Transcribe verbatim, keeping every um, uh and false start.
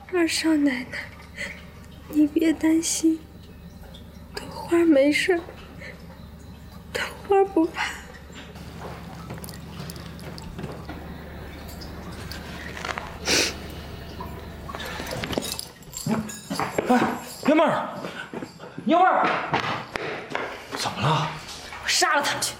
二少奶奶，你别担心，朵花没事，朵花不怕。 哎，娘们儿，娘们儿，怎么了？ 我杀了他们去！